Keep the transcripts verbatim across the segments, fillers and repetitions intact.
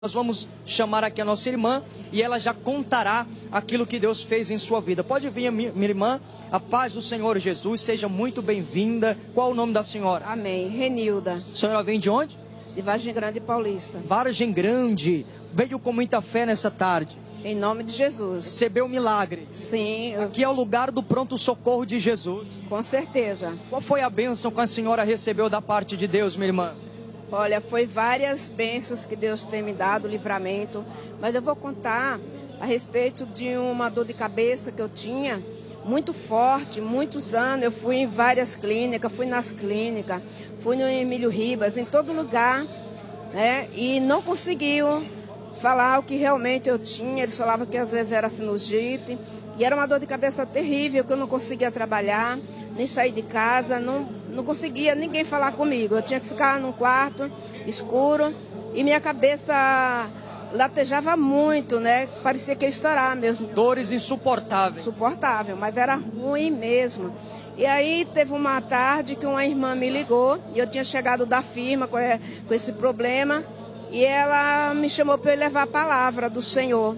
Nós vamos chamar aqui a nossa irmã e ela já contará aquilo que Deus fez em sua vida. Pode vir, minha irmã, a paz do Senhor Jesus, seja muito bem-vinda. Qual o nome da senhora? Amém. Renilda. A senhora vem de onde? De Vargem Grande Paulista. Vargem Grande. Veio com muita fé nessa tarde. Em nome de Jesus. Recebeu o milagre. Sim. Eu... Aqui é o lugar do pronto-socorro de Jesus. Com certeza. Qual foi a bênção que a senhora recebeu da parte de Deus, minha irmã? Olha, foi várias bênçãos que Deus tem me dado, livramento. Mas eu vou contar a respeito de uma dor de cabeça que eu tinha, muito forte, muitos anos. Eu fui em várias clínicas, fui nas clínicas, fui no Emílio Ribas, em todo lugar, né? E não conseguiu falar o que realmente eu tinha. Eles falavam que às vezes era sinusite. E era uma dor de cabeça terrível, que eu não conseguia trabalhar, nem sair de casa, não, não conseguia ninguém falar comigo. Eu tinha que ficar num quarto escuro e minha cabeça latejava muito, né? Parecia que ia estourar mesmo. Dores insuportáveis. Insuportável, mas era ruim mesmo. E aí teve uma tarde que uma irmã me ligou e eu tinha chegado da firma com, com esse problema e ela me chamou para eu levar a palavra do Senhor.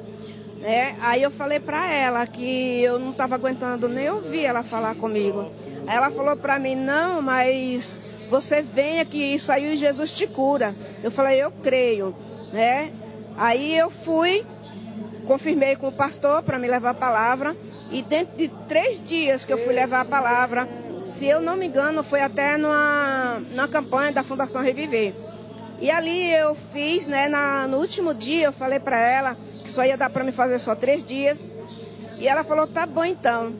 É, aí eu falei para ela que eu não estava aguentando nem ouvir ela falar comigo. Aí ela falou para mim, não, mas você venha que isso aí Jesus te cura. Eu falei, eu creio, né? Aí eu fui, confirmei com o pastor para me levar a palavra. E dentro de três dias que eu fui levar a palavra, se eu não me engano, foi até numa, numa campanha da Fundação Reviver. E ali eu fiz, né, na, no último dia eu falei para ela que só ia dar para me fazer só três dias. E ela falou, tá bom então.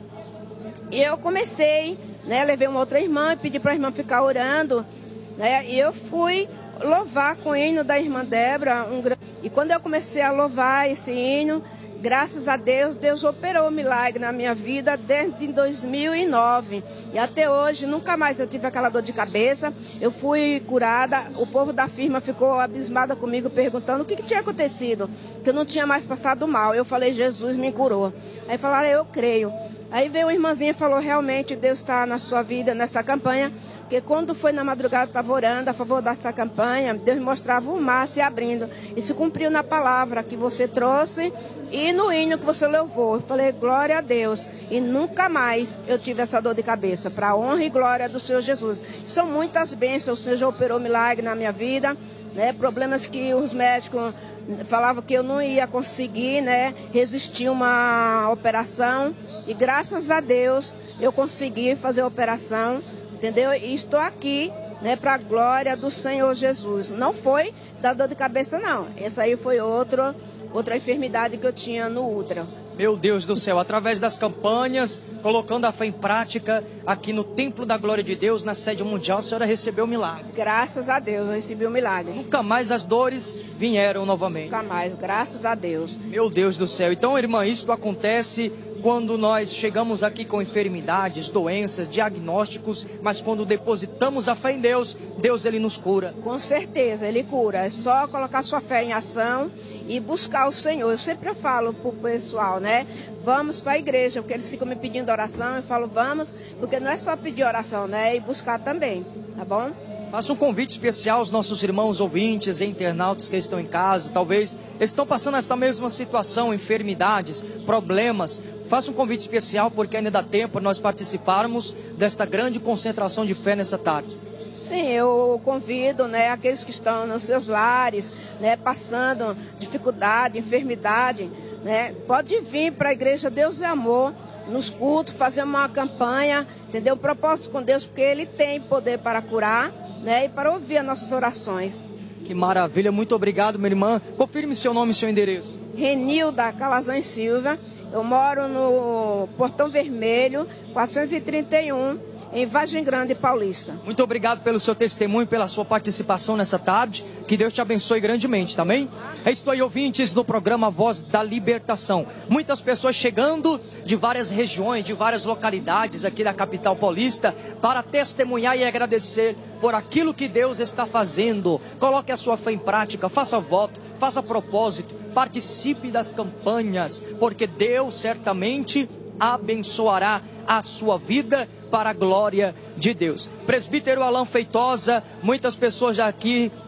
E eu comecei, né, levei uma outra irmã e pedi para a irmã ficar orando, né, e eu fui louvar com o hino da irmã Débora. Um... E quando eu comecei a louvar esse hino, graças a Deus, Deus operou um milagre na minha vida desde dois mil e nove. E até hoje, nunca mais eu tive aquela dor de cabeça. Eu fui curada. O povo da firma ficou abismado comigo, perguntando o que, que tinha acontecido. Que eu não tinha mais passado mal. Eu falei, Jesus me curou. Aí falaram, eu creio. Aí veio uma irmãzinha e falou, realmente Deus está na sua vida, nessa campanha. Porque quando foi na madrugada, eu estava orando a favor dessa campanha, Deus me mostrava o mar se abrindo. E se cumpriu na palavra que você trouxe e no hino que você louvou. Eu falei, glória a Deus. E nunca mais eu tive essa dor de cabeça, para a honra e glória do Senhor Jesus. São muitas bênçãos, o Senhor já operou milagre na minha vida, né? Problemas que os médicos falavam que eu não ia conseguir, né, resistir uma operação. E graças a Deus eu consegui fazer a operação. Entendeu? E estou aqui, né, para a glória do Senhor Jesus. Não foi da dor de cabeça, não. Essa aí foi outro, outra enfermidade que eu tinha no útero. Meu Deus do céu, através das campanhas, colocando a fé em prática, aqui no Templo da Glória de Deus, na sede mundial, a senhora recebeu o milagre. Graças a Deus, eu recebi o milagre. Nunca mais as dores vieram novamente. Nunca mais, graças a Deus. Meu Deus do céu. Então, irmã, isso acontece quando nós chegamos aqui com enfermidades, doenças, diagnósticos, mas quando depositamos a fé em Deus, Deus, Ele nos cura. Com certeza, Ele cura. É só colocar sua fé em ação e buscar o Senhor. Eu sempre falo para o pessoal, né? Vamos para a igreja, porque eles ficam me pedindo oração. Eu falo, vamos, porque não é só pedir oração, né? E buscar também, tá bom? Faça um convite especial aos nossos irmãos ouvintes e internautas que estão em casa, talvez estão passando esta mesma situação, enfermidades, problemas. Faça um convite especial porque ainda dá tempo para nós participarmos desta grande concentração de fé nessa tarde. Sim, eu convido, né, aqueles que estão nos seus lares, né, passando dificuldade, enfermidade, né, pode vir para a igreja Deus é Amor, nos cultos, fazer uma campanha, entendeu? Um propósito com Deus, porque Ele tem poder para curar, né, e para ouvir as nossas orações. Que maravilha, muito obrigado, minha irmã. Confirme seu nome e seu endereço. Renilda Calazans Silva, eu moro no Portão Vermelho, quatrocentos e trinta e um, em Vargem Grande Paulista. Muito obrigado pelo seu testemunho, pela sua participação nessa tarde. Que Deus te abençoe grandemente, também. Estou aí, ouvintes, no programa Voz da Libertação. Muitas pessoas chegando de várias regiões, de várias localidades aqui da capital paulista para testemunhar e agradecer por aquilo que Deus está fazendo. Coloque a sua fé em prática, faça voto, faça propósito, participe das campanhas, porque Deus certamente abençoará a sua vida para a glória de Deus. Presbítero Alain Feitosa, muitas pessoas já aqui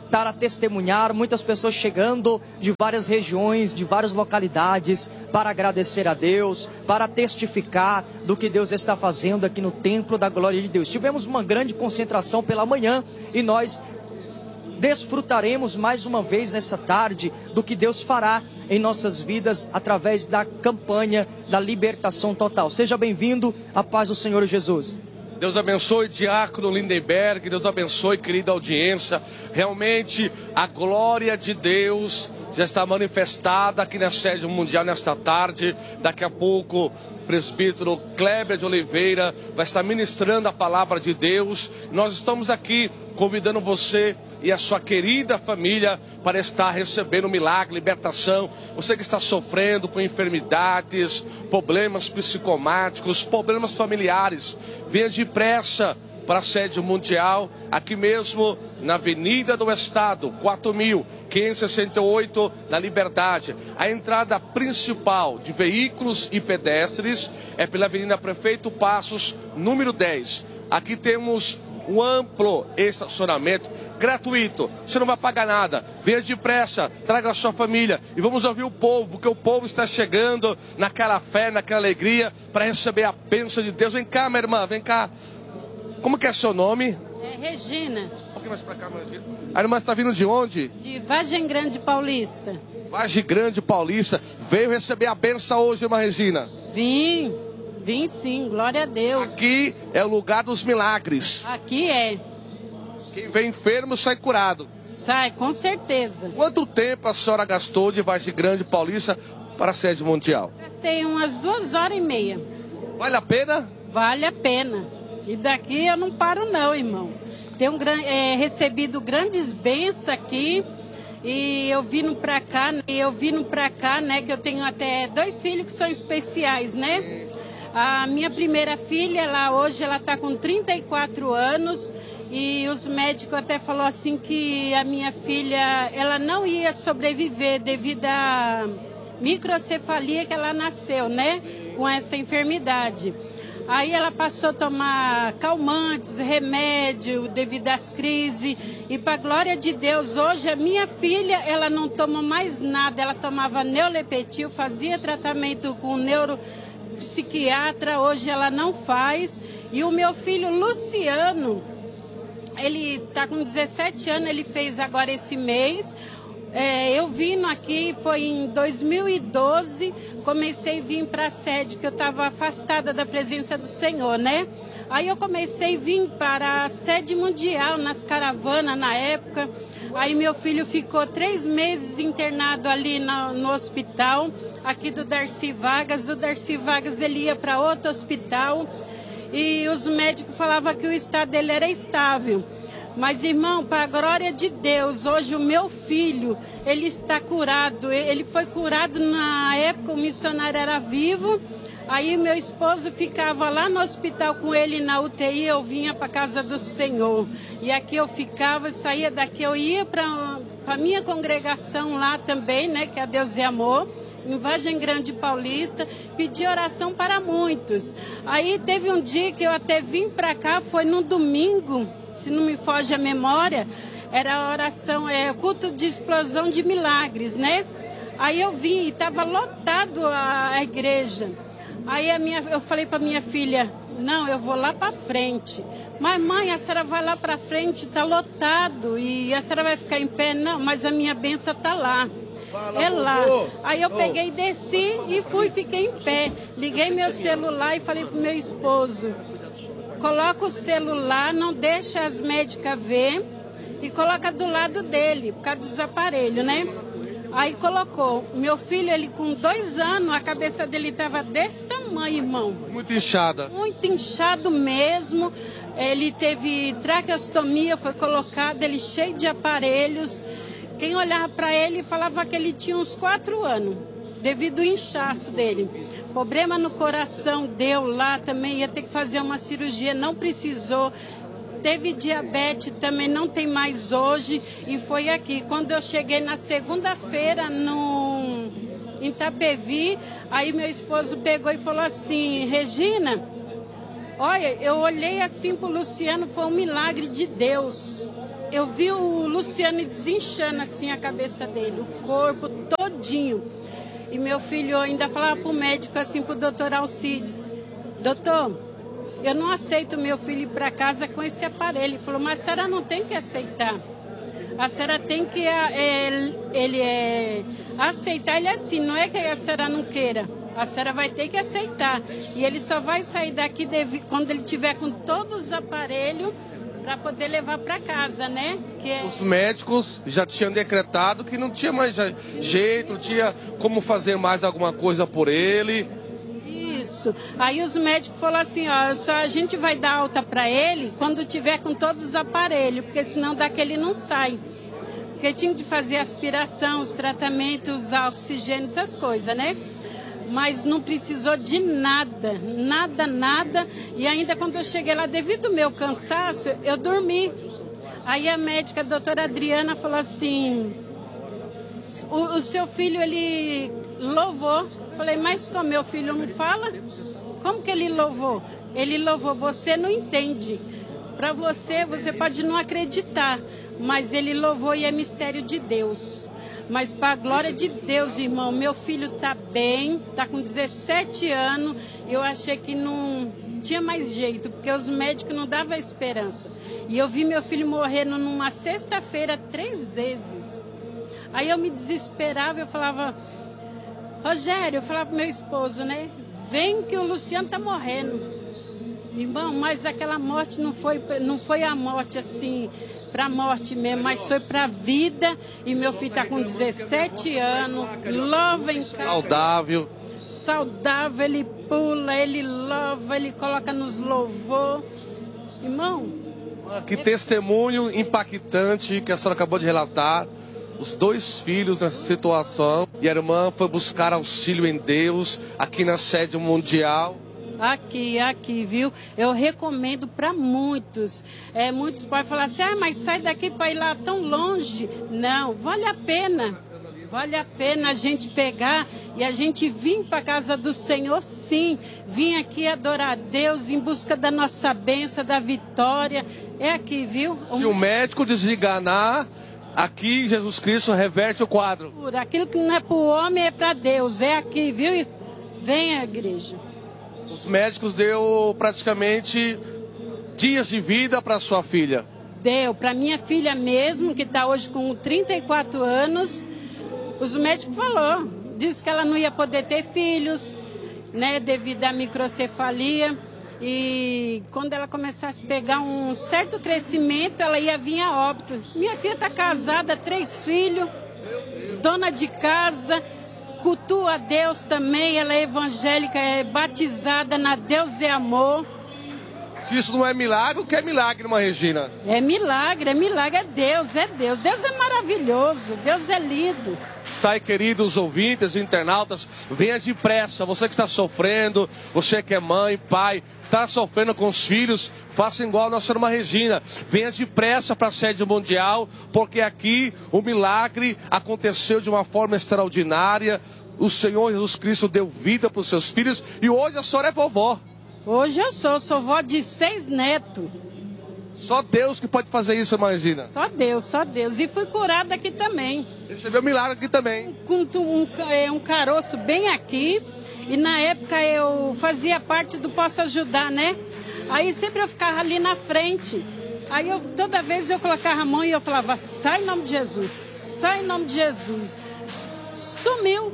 voltar a testemunhar, muitas pessoas chegando de várias regiões, de várias localidades, para agradecer a Deus, para testificar do que Deus está fazendo aqui no Templo da Glória de Deus. Tivemos uma grande concentração pela manhã e nós desfrutaremos mais uma vez nessa tarde do que Deus fará em nossas vidas através da campanha da libertação total. Seja bem-vindo, a paz do Senhor Jesus. Deus abençoe, Diácono Lindenberg, Deus abençoe, querida audiência. Realmente a glória de Deus já está manifestada aqui na sede mundial nesta tarde. Daqui a pouco o presbítero Kleber de Oliveira vai estar ministrando a palavra de Deus. Nós estamos aqui convidando você e a sua querida família para estar recebendo milagre, libertação. Você que está sofrendo com enfermidades, problemas psicomáticos, problemas familiares, venha depressa para a sede mundial, aqui mesmo na Avenida do Estado, quatro mil quinhentos e sessenta e oito, na Liberdade. A entrada principal de veículos e pedestres é pela Avenida Prefeito Passos, número dez. Aqui temos um amplo estacionamento gratuito, você não vai pagar nada. Venha depressa, traga a sua família e vamos ouvir o povo, porque o povo está chegando naquela fé, naquela alegria para receber a bênção de Deus. Vem cá, minha irmã, vem cá. Como que é seu nome? É Regina. Um pouquinho mais para cá, Regina. A irmã está vindo de onde? De Vargem Grande Paulista. Vargem Grande Paulista. Veio receber a bênção hoje, irmã Regina? Vim. Vim sim, glória a Deus. Aqui é o lugar dos milagres. Aqui é. Quem vem enfermo sai curado. Sai, com certeza. Quanto tempo a senhora gastou de Vargem Grande Paulista para a sede mundial? Gastei umas duas horas e meia. Vale a pena? Vale a pena. E daqui eu não paro não, irmão. Tenho é, recebido grandes bênçãos aqui. E eu vindo pra cá, e eu vindo pra cá, né? Que eu tenho até dois filhos que são especiais, né? A minha primeira filha, ela, hoje ela está com trinta e quatro anos e os médicos até falaram assim que a minha filha ela não ia sobreviver devido à microcefalia que ela nasceu, né? Com essa enfermidade. Aí ela passou a tomar calmantes, remédio devido às crises e para a glória de Deus, hoje a minha filha ela não toma mais nada, ela tomava neuroleptil, fazia tratamento com neuro psiquiatra, hoje ela não faz. E o meu filho Luciano, ele está com dezessete anos, ele fez agora esse mês. É, eu vim aqui, foi em dois mil e doze, comecei a vir para a sede, que eu estava afastada da presença do Senhor, né? Aí eu comecei a vir para a sede mundial, nas caravanas na época. Aí meu filho ficou três meses internado ali no, no hospital, aqui do Darcy Vargas. Do Darcy Vargas ele ia para outro hospital e os médicos falavam que o estado dele era estável. Mas, irmão, para a glória de Deus, hoje o meu filho, ele está curado. Ele foi curado na época, o missionário era vivo. Aí meu esposo ficava lá no hospital com ele na U T I, eu vinha para a casa do Senhor. E aqui eu ficava, saía daqui, eu ia para a minha congregação lá também, né, que é a Deus e Amor, em Vargem Grande Paulista, pedi oração para muitos. Aí teve um dia que eu até vim para cá, foi no domingo, se não me foge a memória, era a oração, é culto de explosão de milagres, né? Aí eu vim e estava lotado a, a igreja. Aí a minha, eu falei para minha filha, não, eu vou lá para frente. Mas mãe, a senhora vai lá para frente, está lotado e a senhora vai ficar em pé? Não, mas a minha bênção está lá. Fala, é lá. Aí eu peguei, desci e fui, fiquei em pé. Liguei meu celular e falei pro meu esposo, coloca o celular, não deixa as médicas ver e coloca do lado dele, por causa dos aparelhos, né? Aí colocou. Meu filho, ele com dois anos, a cabeça dele estava desse tamanho, irmão. Muito inchada. Muito inchado mesmo. Ele teve traqueostomia, foi colocado, ele cheio de aparelhos. Quem olhava para ele falava que ele tinha uns quatro anos, devido ao inchaço dele. Problema no coração deu lá também, ia ter que fazer uma cirurgia, não precisou. Teve diabetes, também não tem mais hoje, e foi aqui. Quando eu cheguei na segunda-feira no, em Itapevi, aí meu esposo pegou e falou assim, Regina, olha, eu olhei assim pro Luciano, foi um milagre de Deus. eu vi o Luciano desinchando assim a cabeça dele, o corpo todinho. E meu filho ainda falava pro médico assim, pro doutor Alcides, doutor, eu não aceito meu filho ir para casa com esse aparelho. Ele falou, mas a senhora não tem que aceitar. A senhora tem que é, ele, é, aceitar ele assim, não é que a senhora não queira. A senhora vai ter que aceitar. E ele só vai sair daqui deve, quando ele tiver com todos os aparelhos para poder levar para casa, né? Que é... Os médicos já tinham decretado que não tinha mais jeito, não tinha como fazer mais alguma coisa por ele. Isso. Aí os médicos falaram assim, ó, só a gente vai dar alta para ele quando tiver com todos os aparelhos, porque senão daquele não sai. Porque tinha de fazer aspiração, os tratamentos, usar oxigênio, essas coisas, né? Mas não precisou de nada, nada, nada. E ainda quando eu cheguei lá, devido ao meu cansaço, eu dormi. Aí a médica, a doutora Adriana, falou assim, o, o seu filho, ele louvou. Falei, mas como meu filho não fala? Como que ele louvou? Ele louvou, você não entende. Para você, você pode não acreditar, mas ele louvou e é mistério de Deus. Mas para a glória de Deus, irmão, meu filho está bem, está com dezessete anos, eu achei que não tinha mais jeito, porque os médicos não davam esperança. E eu vi meu filho morrendo numa sexta-feira três vezes. Aí eu me desesperava, eu falava, Rogério, eu falava pro meu esposo, né, vem que o Luciano está morrendo. Irmão, mas aquela morte não foi, não foi a morte assim, para a morte mesmo, mas foi para a vida. E meu filho está com dezessete anos, louva em casa. Saudável. Saudável, ele pula, ele louva, ele coloca nos louvor. Irmão. Que é... testemunho impactante que a senhora acabou de relatar. Os dois filhos nessa situação. E a irmã foi buscar auxílio em Deus aqui na sede mundial. Aqui, aqui, viu? Eu recomendo para muitos. É, muitos podem falar assim, ah, mas sai daqui para ir lá tão longe. Não, vale a pena. Vale a pena a gente pegar e a gente vir para a casa do Senhor, sim. Vir aqui adorar a Deus em busca da nossa bênção, da vitória. É aqui, viu? Se o médico desenganar, aqui Jesus Cristo reverte o quadro. Aquilo que não é para o homem é para Deus. É aqui, viu? Venha, igreja. Os médicos deu praticamente dias de vida para sua filha. Deu. Para minha filha mesmo, que está hoje com trinta e quatro anos, os médicos falaram, disse que ela não ia poder ter filhos, né, devido à microcefalia. E quando ela começasse a pegar um certo crescimento, ela ia vir a óbito. Minha filha está casada, três filhos, dona de casa, cultua a Deus também, ela é evangélica, é batizada na Deus é Amor. Se isso não é milagre, o que é milagre, irmã Regina? É milagre, é milagre, é Deus, é Deus. Deus é maravilhoso, Deus é lindo. Está aí, queridos ouvintes e internautas, venha depressa, você que está sofrendo, você que é mãe, pai, está sofrendo com os filhos, faça igual a nossa irmã Regina, venha depressa para a sede mundial, porque aqui o milagre aconteceu de uma forma extraordinária, o Senhor Jesus Cristo deu vida para os seus filhos e hoje a senhora é vovó. Hoje eu sou, sou vó de seis netos. Só Deus que pode fazer isso, irmã Regina. Só Deus, só Deus. E fui curada aqui também. Recebeu milagre aqui também. Com um, um, um caroço bem aqui. E na época eu fazia parte do Posso Ajudar, né? Aí sempre eu ficava ali na frente. Aí eu, toda vez eu colocava a mão e eu falava, sai em nome de Jesus, sai em nome de Jesus. Sumiu.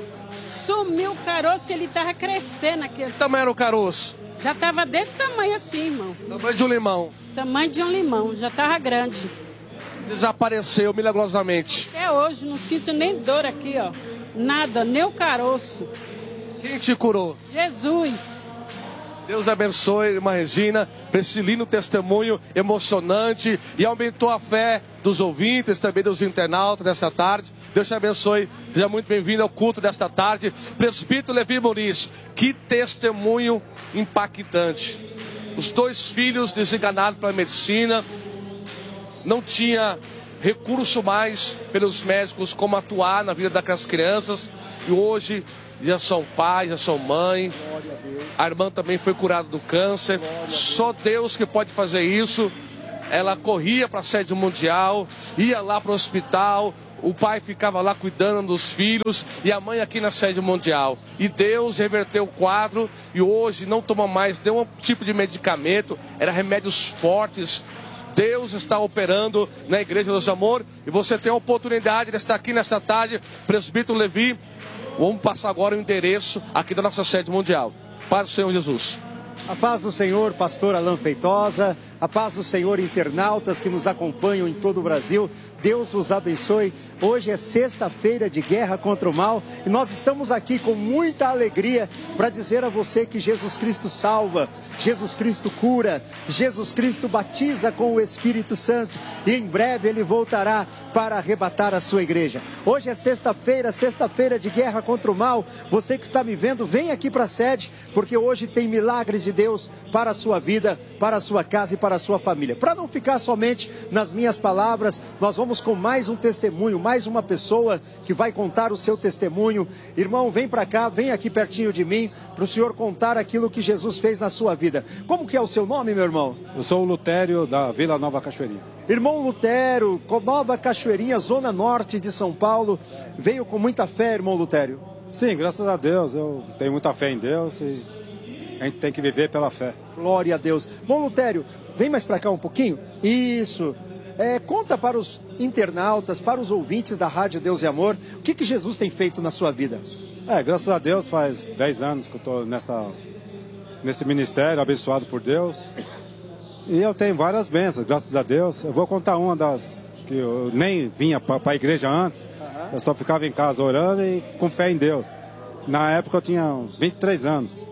Sumiu o caroço e ele estava crescendo aqui. Que tamanho era o caroço? Já estava desse tamanho assim, irmão. Tamanho de um limão. Tamanho de um limão, já estava grande. Desapareceu milagrosamente. Até hoje, não sinto nem dor aqui, ó. Nada, nem o caroço. Quem te curou? Jesus. Deus abençoe, irmã Regina, por esse lindo testemunho emocionante e aumentou a fé dos ouvintes, também dos internautas nessa tarde. Deus te abençoe, seja muito bem-vindo ao culto desta tarde. Presbítero Levi Muniz, que testemunho impactante. Os dois filhos desenganados pela medicina, não tinha recurso mais pelos médicos como atuar na vida daquelas crianças e hoje já são pais, já são mãe. A irmã também foi curada do câncer. Só Deus que pode fazer isso. ela corria para a sede mundial, ia lá para o hospital, o pai ficava lá cuidando dos filhos e a mãe aqui na sede mundial. E Deus reverteu o quadro e hoje não toma mais nenhum tipo de medicamento, era remédios fortes. Deus está operando na Igreja Deus Amor e você tem a oportunidade de estar aqui nesta tarde, Presbítero Levi. Vamos passar agora o endereço aqui da nossa sede mundial. Paz do Senhor Jesus. A paz do Senhor, pastor Alain Feitosa, a paz do Senhor, internautas que nos acompanham em todo o Brasil. Deus vos abençoe. Hoje é sexta-feira de guerra contra o mal e nós estamos aqui com muita alegria para dizer a você que Jesus Cristo salva, Jesus Cristo cura, Jesus Cristo batiza com o Espírito Santo e em breve Ele voltará para arrebatar a sua igreja. Hoje é sexta-feira, sexta-feira de guerra contra o mal. Você que está me vendo, vem aqui para a sede, porque hoje tem milagres de Deus para a sua vida, para a sua casa e para a sua família. Para não ficar somente nas minhas palavras, nós vamos com mais um testemunho, mais uma pessoa que vai contar o seu testemunho. Irmão, vem para cá, vem aqui pertinho de mim, para o senhor contar aquilo que Jesus fez na sua vida. Como que é o seu nome, meu irmão? Eu sou o Lutério, da Vila Nova Cachoeirinha. Irmão Lutério, Nova Cachoeirinha, zona norte de São Paulo. Veio com muita fé, irmão Lutério? Sim, graças a Deus, eu tenho muita fé em Deus e a gente tem que viver pela fé. Glória a Deus. Bom, Lutério, vem mais para cá um pouquinho. Isso. É, conta para os internautas, para os ouvintes da Rádio Deus e Amor, o que, que Jesus tem feito na sua vida? É, graças a Deus, faz dez anos que eu estou nessa, nesse ministério, abençoado por Deus. E eu tenho várias bênçãos, graças a Deus. Eu vou contar uma das que eu nem vinha para a igreja antes. Uhum. Eu só ficava em casa orando e com fé em Deus. Na época eu tinha uns vinte e três anos.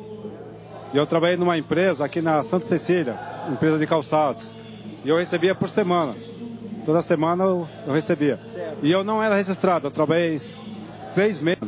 E eu trabalhei numa empresa aqui na Santa Cecília, empresa de calçados. E eu recebia por semana. Toda semana eu, eu recebia. Certo. E eu não era registrado, eu trabalhei seis meses.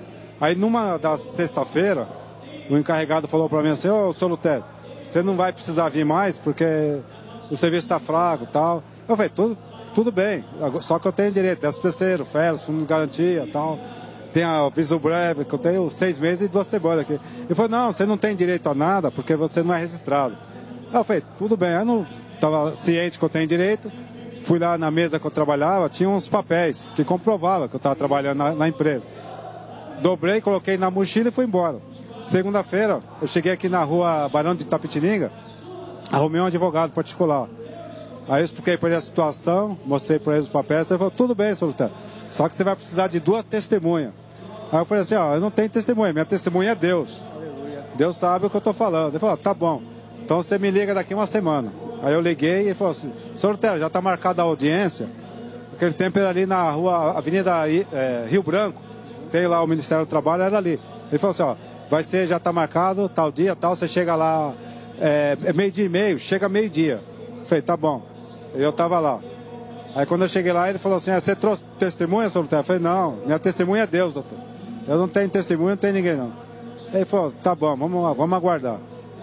Aí numa das sexta-feira, o encarregado falou para mim assim: ô, seu Lutério, você não vai precisar vir mais porque o serviço está fraco e tal. Eu falei, tudo, tudo bem, só que eu tenho direito, S P C, férias, fundo de garantia e tal. Tem a viso breve, que eu tenho seis meses e duas semanas aqui. Ele falou, não, você não tem direito a nada porque você não é registrado. Aí eu falei, tudo bem, eu não estava ciente que eu tenho direito. Fui lá na mesa que eu trabalhava, tinha uns papéis que comprovavam que eu estava trabalhando na, na empresa. Dobrei, coloquei na mochila e fui embora. Segunda-feira, eu cheguei aqui na rua Barão de Itapetininga, arrumei um advogado particular. Aí eu expliquei para ele a situação, mostrei para ele os papéis, ele falou, tudo bem, senhor Lutério, só que você vai precisar de duas testemunhas. Aí eu falei assim, ó, eu não tenho testemunha, minha testemunha é Deus. Aleluia. Deus sabe o que eu estou falando. Ele falou, tá bom, então você me liga daqui uma semana. Aí eu liguei e ele falou assim, senhor Lutério, já está marcada a audiência. Aquele tempo era ali na rua, Avenida é, Rio Branco, tem lá o Ministério do Trabalho, era ali. Ele falou assim, ó, vai ser, já está marcado, tal dia, tal, você chega lá, é, é meio-dia e meio, chega meio-dia. Eu falei, tá bom. Eu estava lá. Aí quando eu cheguei lá, ele falou assim, ah, você trouxe testemunha, senhor Lutério? Eu falei, não, minha testemunha é Deus, doutor. Eu não tenho testemunha, não tem ninguém não. Aí ele falou, tá bom, vamos lá, vamos aguardar.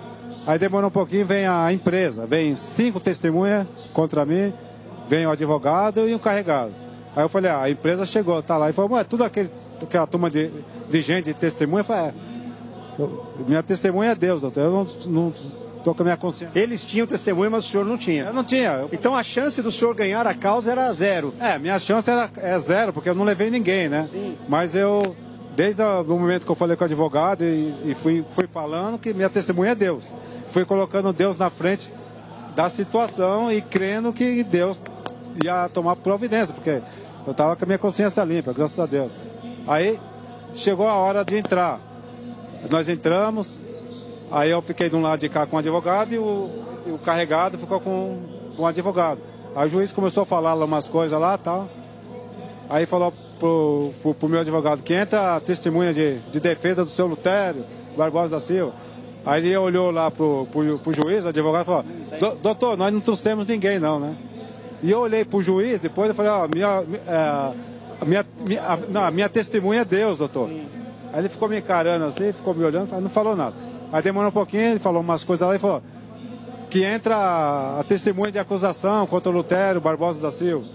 Aí demorou um pouquinho, vem a empresa, vem cinco testemunhas contra mim, vem o advogado e o carregado. Aí eu falei, ah, a empresa chegou, tá lá. Ele falou, é tudo aquele, aquela turma de, de gente de testemunha. Eu falei, é, eu, minha testemunha é Deus, doutor, eu não, não tô com a minha consciência. Eles tinham testemunha, mas o senhor não tinha? Eu não tinha. Eu... Então a chance do senhor ganhar a causa era zero? É, minha chance era é zero, porque eu não levei ninguém, né? Sim. Mas eu, desde o momento que eu falei com o advogado e, e fui, fui falando que minha testemunha é Deus. Fui colocando Deus na frente da situação e crendo que Deus ia tomar providência, porque eu estava com a minha consciência limpa, graças a Deus. Aí chegou a hora de entrar. Nós entramos, aí eu fiquei de um lado de cá com o advogado e o, e o carregado ficou com, com o advogado. Aí o juiz começou a falar umas coisas lá e tal. Aí falou pro, pro, pro meu advogado que entra a testemunha de, de defesa do seu Lutério Barbosa da Silva. Aí ele olhou lá pro, pro, pro juiz, o advogado, e falou, doutor, nós não trouxemos ninguém não, né? E eu olhei pro juiz, depois eu falei, ó, minha, é, a minha, minha, a, não, a minha testemunha é Deus, doutor. Sim. Aí ele ficou me encarando assim, ficou me olhando, não falou nada. Aí demorou um pouquinho, ele falou umas coisas lá e falou que entra a, a testemunha de acusação contra o Lutério Barbosa da Silva.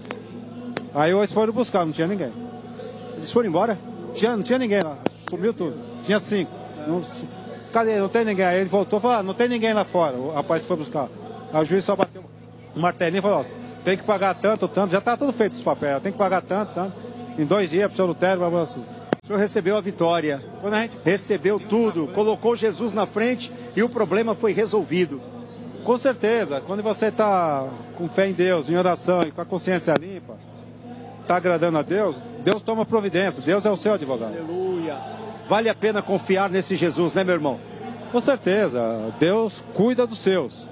Aí eles foram buscar, não tinha ninguém. Eles foram embora? Tinha, não tinha ninguém lá, sumiu tudo. Tinha cinco. Não, cadê? Não tem ninguém. Aí ele voltou e falou, ah, não tem ninguém lá fora. O rapaz foi buscar. Aí o juiz só bateu, um martelinho e falou, ó, tem que pagar tanto, tanto, já está tudo feito os papéis, tem que pagar tanto, tanto. Em dois dias, para o seu Lutério, para assim. O senhor recebeu a vitória, quando a gente recebeu tudo, colocou Jesus na frente e o problema foi resolvido. Com certeza, quando você está com fé em Deus, em oração e com a consciência limpa, está agradando a Deus, Deus toma providência, Deus é o seu advogado. Aleluia. Vale a pena confiar nesse Jesus, né, meu irmão? Com certeza, Deus cuida dos seus.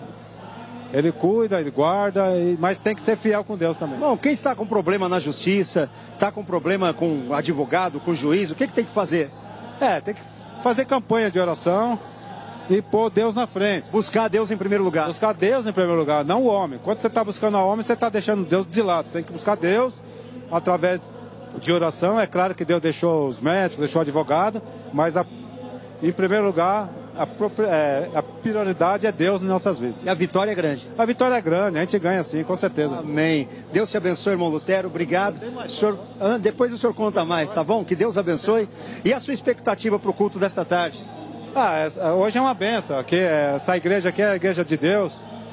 Ele cuida, ele guarda, mas tem que ser fiel com Deus também. Bom, quem está com problema na justiça, está com problema com advogado, com juiz, o que, que tem que fazer? É, tem que fazer campanha de oração e pôr Deus na frente. Buscar Deus em primeiro lugar. Buscar Deus em primeiro lugar, não o homem. Quando você está buscando o homem, você está deixando Deus de lado. Você tem que buscar Deus através de oração. É claro que Deus deixou os médicos, deixou o advogado, mas a, em primeiro lugar... A, é, a prioridade é Deus em nossas vidas. E a vitória é grande. A vitória é grande, a gente ganha sim, com certeza. Amém. Deus te abençoe, irmão Lutero, obrigado. O senhor, depois o senhor conta mais, tá bom? Que Deus abençoe. E a sua expectativa para o culto desta tarde? Ah, hoje é uma benção. Aqui, essa igreja aqui é a igreja de Deus.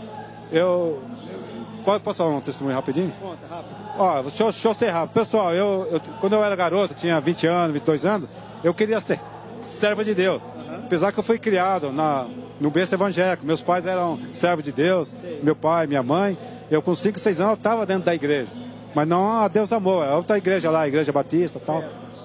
Eu... Posso, posso falar um testemunho rapidinho? Conta, rápido. Ó, deixa, eu, deixa eu ser rápido. Pessoal, eu, eu, quando eu era garoto, tinha vinte anos, vinte e dois anos, eu queria ser servo de Deus. Apesar que eu fui criado na, no berço evangélico, meus pais eram servos de Deus, Sim. meu pai, minha mãe, eu com cinco, seis anos eu estava dentro da igreja, mas não a Deus amor, é outra igreja lá, a igreja batista e tal.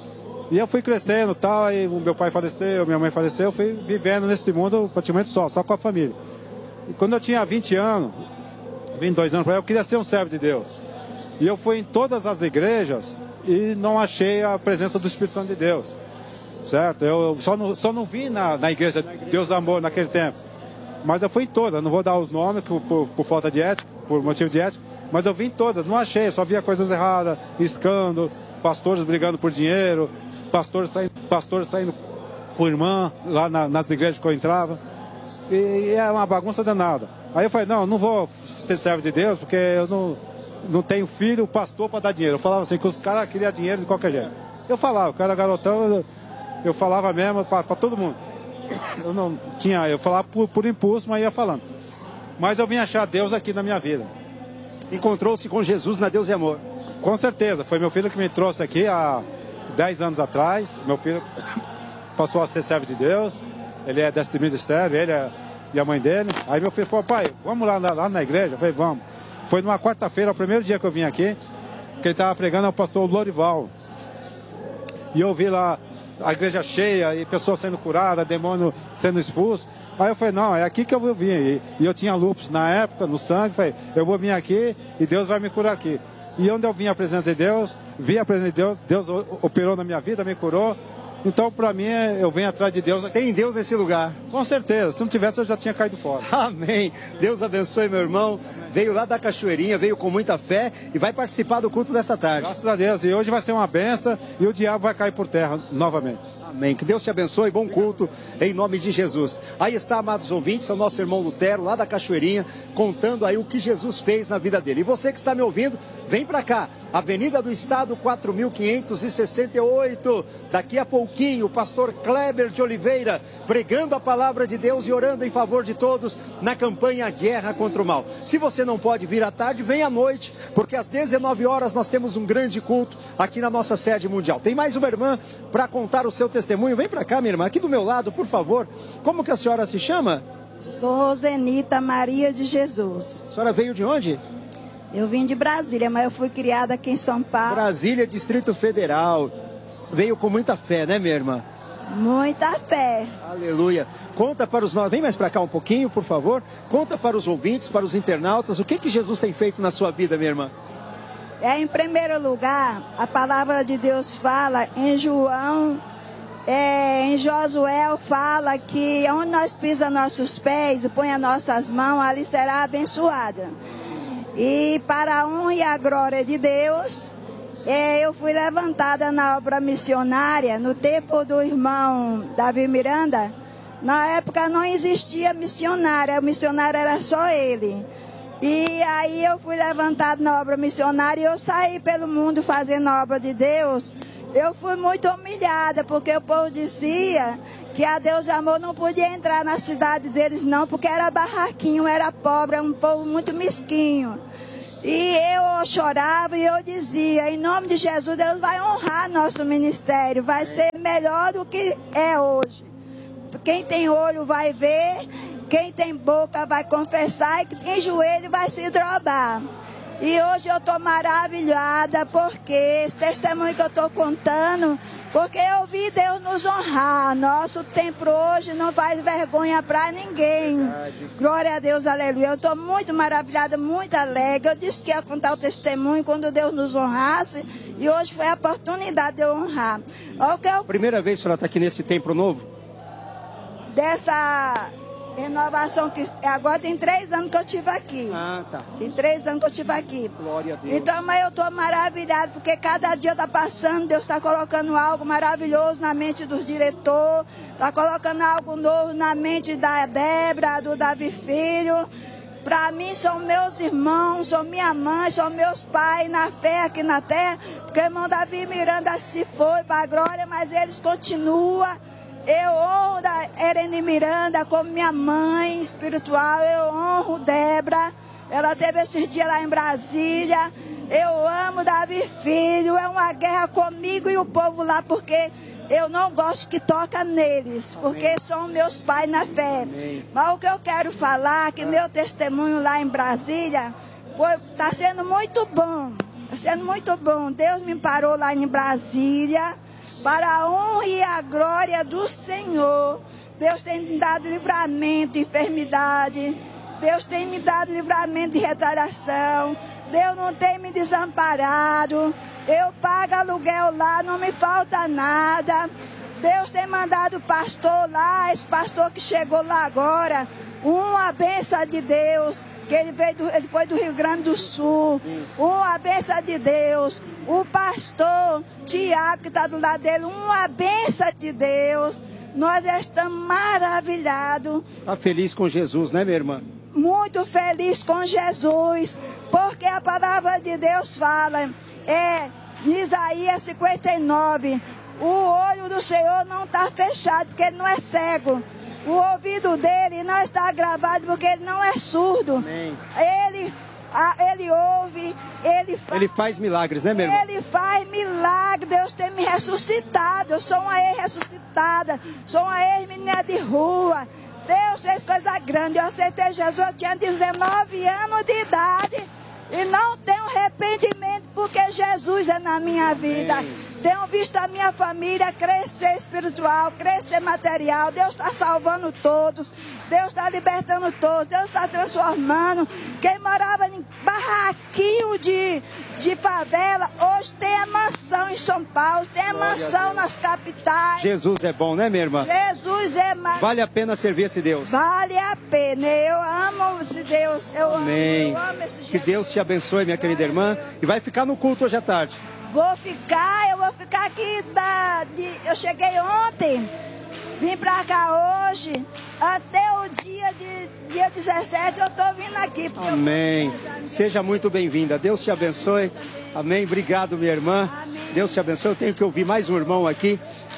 E eu fui crescendo tal, aí o meu pai faleceu, minha mãe faleceu, eu fui vivendo nesse mundo praticamente só, só com a família. E quando eu tinha vinte anos, vinte e dois anos, eu queria ser um servo de Deus. E eu fui em todas as igrejas e não achei a presença do Espírito Santo de Deus. Certo? Eu só não, só não vim na, na igreja Deus Amor naquele tempo. Mas eu fui em todas, eu não vou dar os nomes por, por, por falta de ética, por motivo de ética, mas eu vim em todas, não achei, só via coisas erradas, escândalo, pastores brigando por dinheiro, pastores saindo, pastores saindo com irmã lá na, nas igrejas que eu entrava. E, e é uma bagunça danada. Aí eu falei, não, não vou ser servo de Deus, porque eu não, não tenho filho, pastor para dar dinheiro. Eu falava assim, que os caras queriam dinheiro de qualquer jeito. Eu falava, o cara garotão, eu, eu falava mesmo para todo mundo. Eu não tinha, eu falava por, por impulso, mas ia falando. Mas eu vim achar Deus aqui na minha vida. Encontrou-se com Jesus na Deus e Amor. Com certeza, foi meu filho que me trouxe aqui há dez anos atrás. Meu filho passou a ser servo de Deus. Ele é desse ministério, ele é, e a mãe dele. Aí meu filho falou, pai, vamos lá, lá na igreja? Eu falei, vamos. Foi numa quarta-feira, o primeiro dia que eu vim aqui, que ele estava pregando é o pastor Lorival. E eu vi lá a igreja cheia, e pessoas sendo curadas, demônio sendo expulso. Aí eu falei, não, é aqui que eu vou vir. E, e eu tinha lúpus na época, no sangue, falei, eu vou vir aqui e Deus vai me curar aqui. E onde eu vim a presença de Deus, vi a presença de Deus, Deus operou na minha vida, me curou. Então, para mim, eu venho atrás de Deus. Tem Deus nesse lugar. Com certeza. Se não tivesse, eu já tinha caído fora. Amém. Deus abençoe, meu irmão. Veio lá da Cachoeirinha, veio com muita fé e vai participar do culto desta tarde. Graças a Deus. E hoje vai ser uma benção e o diabo vai cair por terra novamente. Amém. Que Deus te abençoe. Bom culto em nome de Jesus. Aí está, amados ouvintes, é o nosso irmão Lutero, lá da Cachoeirinha, contando aí o que Jesus fez na vida dele. E você que está me ouvindo, vem para cá. Avenida do Estado, quatro mil quinhentos e sessenta e oito. Daqui a pouquinho, o pastor Kleber de Oliveira, pregando a palavra de Deus e orando em favor de todos na campanha Guerra contra o Mal. Se você não pode vir à tarde, vem à noite, porque às dezenove horas nós temos um grande culto aqui na nossa sede mundial. Tem mais uma irmã para contar o seu testemunho. Vem para cá, minha irmã, aqui do meu lado, por favor. Como que a senhora se chama? Sou Rosenita Maria de Jesus. A senhora veio de onde? Eu vim de Brasília, mas eu fui criada aqui em São Paulo. Brasília, Distrito Federal. Veio com muita fé, né, minha irmã? Muita fé. Aleluia. Conta para os nós, vem mais para cá um pouquinho, por favor. Conta para os ouvintes, para os internautas, o que que Jesus tem feito na sua vida, minha irmã? É, em primeiro lugar, a palavra de Deus fala em João, é, em Josué fala que onde nós pisamos nossos pés e põe as nossas mãos, ali será abençoada. E para a honra e a glória de Deus, é, eu fui levantada na obra missionária no tempo do irmão Davi Miranda. Na época não existia missionária, o missionário era só ele. E aí eu fui levantada na obra missionária e eu saí pelo mundo fazendo a obra de Deus. Eu fui muito humilhada, porque o povo dizia que a Deus de Amor não podia entrar na cidade deles não, porque era barraquinho, era pobre, era um povo muito mesquinho. E eu chorava e eu dizia, em nome de Jesus, Deus vai honrar nosso ministério, vai ser melhor do que é hoje. Quem tem olho vai ver, quem tem boca vai confessar e quem tem joelho vai se drobar. E hoje eu estou maravilhada porque esse testemunho que eu estou contando, porque eu vi Deus nos honrar. Nosso templo hoje não faz vergonha para ninguém. Verdade. Glória a Deus, aleluia. Eu estou muito maravilhada, muito alegre. Eu disse que ia contar o testemunho quando Deus nos honrasse e hoje foi a oportunidade de eu honrar. Olha o que eu... Primeira vez que a senhora está aqui nesse templo novo? Dessa renovação que agora tem três anos que eu estive aqui. Ah, tá. Tem três anos que eu estive aqui. Glória a Deus. Então, mas eu estou maravilhada, porque cada dia está passando, Deus está colocando algo maravilhoso na mente dos diretores, está colocando algo novo na mente da Débora, do Davi Filho. Para mim são meus irmãos, são minha mãe, são meus pais na fé aqui na terra, porque o irmão Davi Miranda se foi para a glória, mas eles continuam. Eu honro a Erene Miranda como minha mãe espiritual, eu honro Débora, ela teve esses dias lá em Brasília, eu amo Davi Filho, é uma guerra comigo e o povo lá, porque eu não gosto que toca neles, porque Amém. São meus pais na fé. Amém. Mas o que eu quero falar, é que meu testemunho lá em Brasília, está sendo muito bom, está sendo muito bom, Deus me parou lá em Brasília, para a honra e a glória do Senhor. Deus tem me dado livramento de enfermidade. Deus tem me dado livramento de retaliação. Deus não tem me desamparado. Eu pago aluguel lá, não me falta nada. Deus tem mandado pastor lá, esse pastor que chegou lá agora, uma bênção de Deus, que ele, veio do, ele foi do Rio Grande do Sul, Sim. uma bênção de Deus, o pastor Tiago que está do lado dele, uma bênção de Deus, nós estamos maravilhados. Está feliz com Jesus, né, minha irmã? Muito feliz com Jesus, porque a palavra de Deus fala, é em Isaías cinquenta e nove, o olho do Senhor não está fechado, porque ele não é cego. O ouvido dele não está agravado, porque ele não é surdo. Amém. Ele, ele ouve, ele faz... Ele faz milagres, né, meu irmão? Ele faz milagres. Deus tem me ressuscitado. Eu sou uma ex-ressuscitada. Sou uma ex-menina de rua. Deus fez coisa grande. Eu aceitei Jesus, eu tinha dezenove anos de idade. E não tenho arrependimento, porque Jesus é na minha vida. Amém. Tenho visto a minha família crescer espiritual, crescer material. Deus está salvando todos. Deus está libertando todos. Deus está transformando. Quem morava em barraquinho de, de favela, hoje tem a mansão em São Paulo, tem a mansão nas capitais. Jesus é bom, né, minha irmã? Jesus é mais. Vale a pena servir esse Deus. Vale a pena. Eu amo esse Deus. Eu Amém. amo, eu amo esse Jesus. Que Deus te abençoe, minha querida irmã. E vai ficar no culto hoje à tarde. Vou ficar, eu vou ficar aqui, da, de, eu cheguei ontem, vim pra cá hoje, até o dia, de, dia dezessete eu tô vindo aqui. Amém. Seja muito bem-vinda, Deus te abençoe. Amém, obrigado, minha irmã. Amém. Deus te abençoe, eu tenho que ouvir mais um irmão aqui.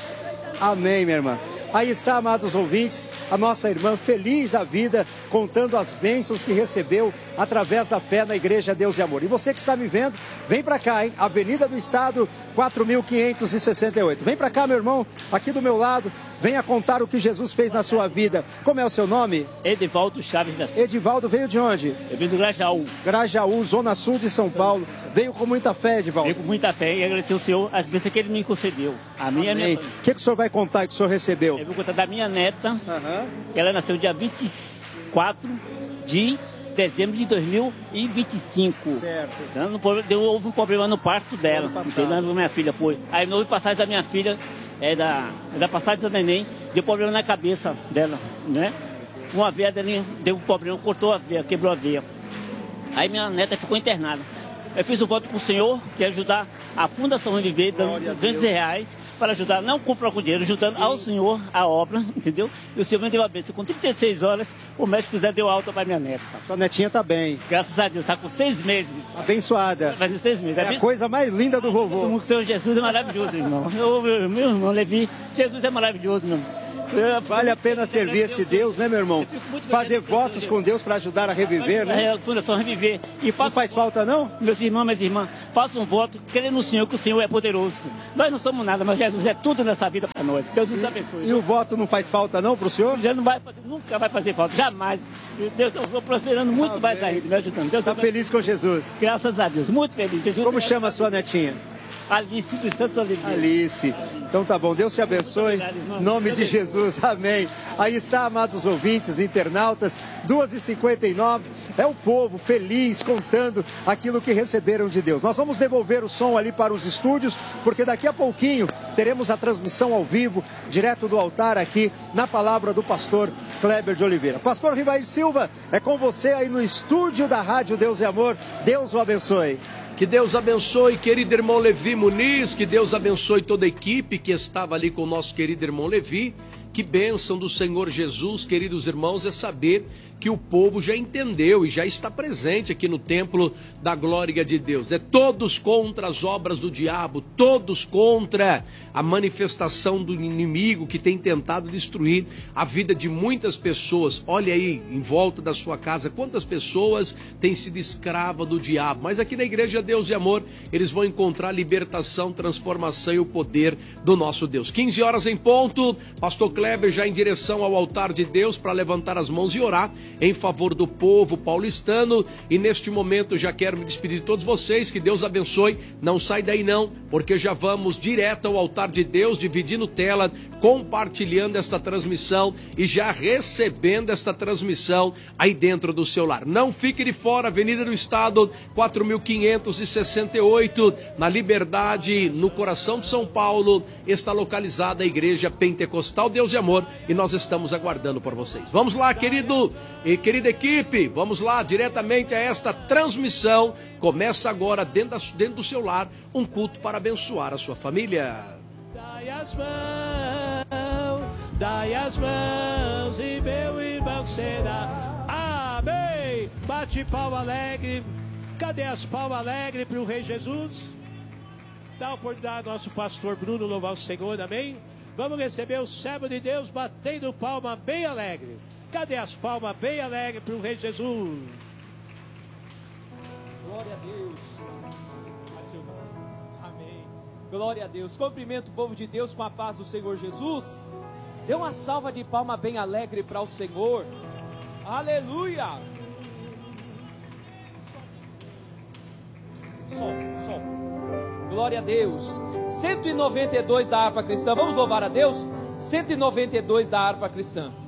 Amém, minha irmã. Aí está, amados ouvintes, a nossa irmã feliz da vida, contando as bênçãos que recebeu através da fé na Igreja Deus e Amor. E você que está me vendo, vem para cá, hein? Avenida do Estado, quatro mil quinhentos e sessenta e oito. Vem para cá, meu irmão, aqui do meu lado, venha contar o que Jesus fez na sua vida. Como é o seu nome? Edivaldo Chaves da Silva. Edivaldo veio de onde? Eu vim do Grajaú. Grajaú, Zona Sul de São Paulo. Veio com muita fé, Edivaldo. Veio com muita fé e agradecer ao Senhor as bênçãos que Ele me concedeu. A minha e a minha família. O que, que o senhor vai contar que o senhor recebeu? Eu vou contar da minha neta, uhum. que ela nasceu dia vinte e quatro de dezembro de dois mil e vinte e cinco. Certo. Então, deu, houve um problema no parto dela. Entendeu? Minha filha foi. Aí no passagem da minha filha, é da, da passagem do neném, deu problema na cabeça dela, né? Uma veia dela deu um problema, cortou a veia, quebrou a veia. Aí minha neta ficou internada. Eu fiz o voto para o senhor, que é ajudar a Fundação Reviver, dando duzentos reais, para ajudar, não comprar com dinheiro, ajudando Sim. ao senhor a obra, entendeu? E o senhor me deu a bênção. Com trinta e seis horas, o médico Zé deu alta para minha neta. A sua netinha está bem. Graças a Deus, está com seis meses. Abençoada. Vai fazer seis meses. É a coisa mais linda do vovô. O Senhor Jesus é maravilhoso, irmão. Eu, meu, meu irmão Levi, Jesus é maravilhoso, meu irmão. Vale a pena servir esse Deus, né, meu irmão? Fazer votos com Deus para ajudar a reviver, né? É, a Fundação Reviver. E não faz falta, não? Meus irmãos, minhas irmãs, façam um voto crendo no Senhor, que o Senhor é poderoso. Nós não somos nada, mas Jesus é tudo nessa vida para nós. Deus nos abençoe. E, e o voto não faz falta, não, para o senhor? Já não vai fazer, nunca vai fazer falta, jamais. Deus, eu vou prosperando muito Amém. mais ainda, me ajudando. Está feliz com Jesus? Graças a Deus, muito feliz. Jesus Como é... chama a sua netinha? Alice dos Santos Oliveira. Alice. Então tá bom, Deus te abençoe. Em nome de Jesus, amém. Aí está, amados ouvintes, internautas, duas e cinquenta e nove. É o povo feliz contando aquilo que receberam de Deus. Nós vamos devolver o som ali para os estúdios, porque daqui a pouquinho teremos a transmissão ao vivo, direto do altar aqui, na palavra do pastor Kleber de Oliveira. Pastor Rivair Silva, é com você aí no estúdio da Rádio Deus e Amor. Deus o abençoe. Que Deus abençoe, querido irmão Levi Muniz, que Deus abençoe toda a equipe que estava ali com o nosso querido irmão Levi. Que bênção do Senhor Jesus, queridos irmãos, é saber que o povo já entendeu e já está presente aqui no templo da glória de Deus. É todos contra as obras do diabo, todos contra a manifestação do inimigo que tem tentado destruir a vida de muitas pessoas. Olha aí, em volta da sua casa, quantas pessoas têm sido escravas do diabo. Mas aqui na Igreja Deus e Amor, eles vão encontrar libertação, transformação e o poder do nosso Deus. quinze horas em ponto, pastor Kleber já em direção ao altar de Deus para levantar as mãos e orar em favor do povo paulistano. E neste momento já quero me despedir de todos vocês, que Deus abençoe. Não sai daí não, porque já vamos direto ao altar de Deus, dividindo tela, compartilhando esta transmissão e já recebendo esta transmissão aí dentro do seu lar. Não fique de fora, Avenida do Estado, quatro mil quinhentos e sessenta e oito, na Liberdade, no coração de São Paulo, está localizada a Igreja Pentecostal Deus e Amor, e nós estamos aguardando por vocês. Vamos lá, querido e querida equipe, vamos lá diretamente a esta transmissão. Começa agora dentro, da, dentro do seu lar um culto para abençoar a sua família. Dai as mãos, dai as mãos e meu irmão será. Amém. Bate palma alegre. Cadê as palmas alegres para o Rei Jesus? Dá a oportunidade ao nosso pastor Bruno louvar o Senhor, amém? Vamos receber o servo de Deus batendo palma bem alegre. Cadê as palmas bem alegres para o Rei Jesus? Glória a Deus. Amém. Glória a Deus. Cumprimento o povo de Deus com a paz do Senhor Jesus. Dê uma salva de palma bem alegre para o Senhor. Aleluia. Som, som. Glória a Deus. cento e noventa e dois da harpa cristã. Vamos louvar a Deus? cento e noventa e dois da harpa cristã.